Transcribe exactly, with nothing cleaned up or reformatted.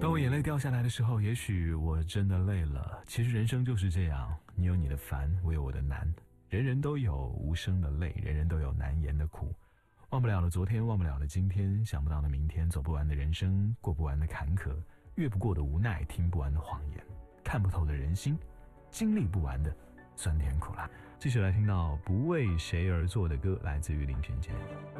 当我眼泪掉下来的时候，也许我真的累了。其实人生就是这样，你有你的烦，我有我的难。人人都有无声的泪，人人都有难言的苦。忘不了的昨天，忘不了的今天，想不到的明天，走不完的人生，过不完的坎坷，越不过的无奈，听不完的谎言，看不透的人心，经历不完的酸甜苦辣。继续来听到不为谁而作的歌，来自于林俊杰。